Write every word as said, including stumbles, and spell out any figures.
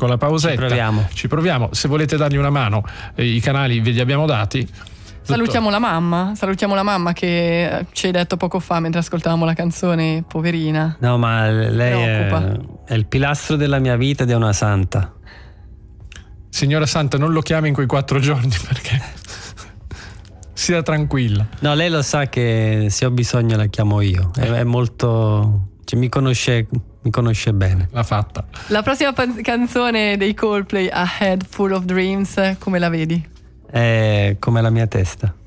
con la pausetta. Ci proviamo. Ci proviamo. Se volete dargli una mano, eh, i canali ve li abbiamo dati. Salutiamo la mamma, salutiamo la mamma che ci hai detto poco fa mentre ascoltavamo la canzone, poverina. No, ma lei è, è il pilastro della mia vita ed è una santa. Signora Santa, non lo chiami in quei quattro giorni perché sia tranquilla. No, lei lo sa che se ho bisogno la chiamo io. È, è molto, cioè, mi conosce, mi conosce bene. L'ha fatta. La prossima pan- canzone dei Coldplay, A Head Full of Dreams, come la vedi? È come la mia testa.